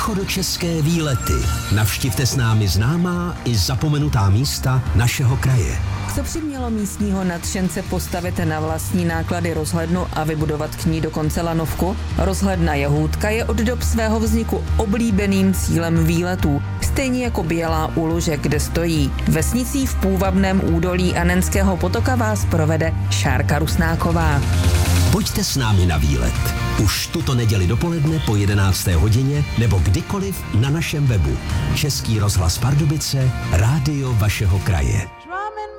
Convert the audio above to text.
východočeské výlety. Navštivte s námi známá i zapomenutá místa našeho kraje. Co přimělo místního nadšence postavit na vlastní náklady rozhlednu a vybudovat k ní dokonce lanovku? Rozhledna Jehůdka je od dob svého vzniku oblíbeným cílem výletů, stejně jako Bělá u Luže, kde stojí. Vesnicí v půvabném údolí Anenského potoka vás provede Šárka Rusnáková. Pojďte s námi na výlet. Už tuto neděli dopoledne po 11. hodině nebo kdykoliv na našem webu. Český rozhlas Pardubice, rádio vašeho kraje.